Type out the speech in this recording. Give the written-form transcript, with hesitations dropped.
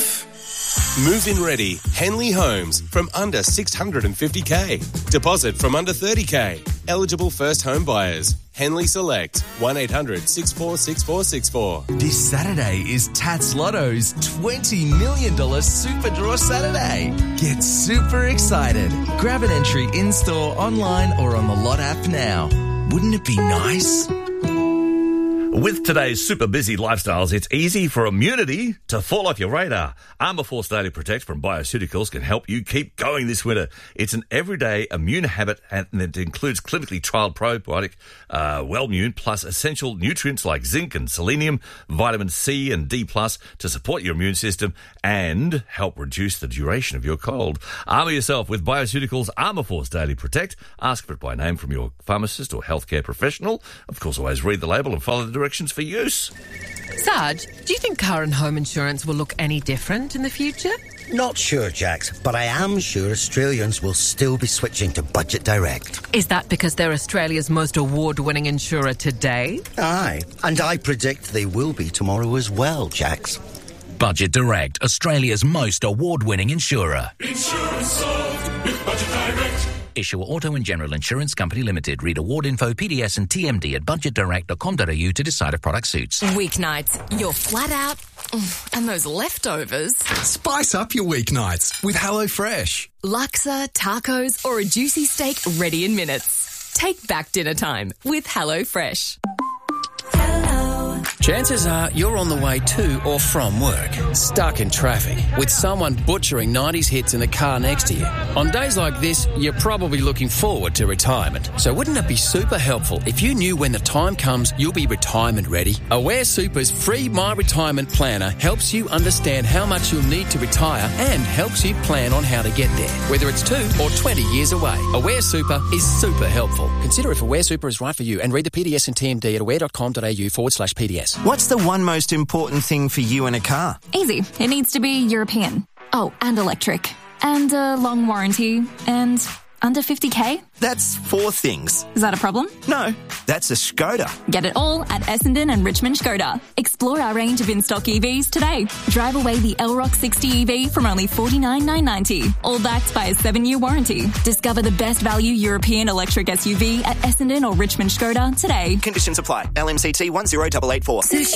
life. Move-in ready. Henley Homes from under 650k. Deposit from under 30k. Eligible first home buyers. Henley Select. 1-800-646464. This Saturday is Tats Lotto's $20 million Super Draw Saturday. Get super excited. Grab an entry in-store, online or on the Lot app now. Wouldn't it be nice? With today's super busy lifestyles, it's easy for immunity to fall off your radar. Armour Force Daily Protect from Bioceuticals can help you keep going this winter. It's an everyday immune habit, and it includes clinically trialled probiotic Wellmune, plus essential nutrients like zinc and selenium, vitamin C and D+, to support your immune system and help reduce the duration of your cold. Armour yourself with Bioceuticals Armour Force Daily Protect. Ask for it by name from your pharmacist or healthcare professional. Of course, always read the label and follow the directions for use. Sarge, do you think car and home insurance will look any different in the future? Not sure, Jax, but I am sure Australians will still be switching to Budget Direct. Is that because they're Australia's most award-winning insurer today? Aye, and I predict they will be tomorrow as well, Jax. Budget Direct, Australia's most award-winning insurer. Insurance solved with Budget Direct. Issuer Auto and General Insurance Company Limited. Read award info, PDS and TMD at budgetdirect.com.au to decide if product suits. Weeknights, you're flat out, and those leftovers. Spice up your weeknights with HelloFresh. Laksa, tacos, or a juicy steak ready in minutes. Take back dinner time with HelloFresh. Chances are you're on the way to or from work, stuck in traffic, with someone butchering 90s hits in the car next to you. On days like this, you're probably looking forward to retirement. So wouldn't it be super helpful if you knew when the time comes you'll be retirement ready? Aware Super's free My Retirement Planner helps you understand how much you'll need to retire and helps you plan on how to get there, whether it's 2 or 20 years away. Aware Super is super helpful. Consider if Aware Super is right for you and read the PDS and TMD at aware.com.au/PDS. What's the one most important thing for you in a car? Easy. It needs to be European. Oh, and electric. And a long warranty. And under 50k? That's 4 things. Is that a problem? No, that's a Skoda. Get it all at Essendon and Richmond Skoda. Explore our range of in-stock EVs today. Drive away the Elrock 60 EV from only $49,990. All backed by a 7-year warranty. Discover the best value European electric SUV at Essendon or Richmond Skoda today. Conditions apply. LMCT 10884.